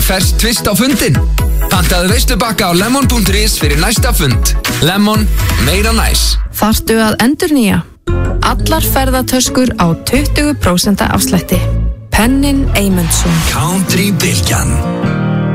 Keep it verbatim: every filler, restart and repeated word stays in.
fær fersk tvist á fundin. Pantaðu veislubakka á lemon punktur is fyrir næsta fund. Lemon, meira næs. Þarftu að endurnýja? Allar ferðatöskur á tuttugu prósent afslætti. Pennin Eymundsson. Country Bylgjan.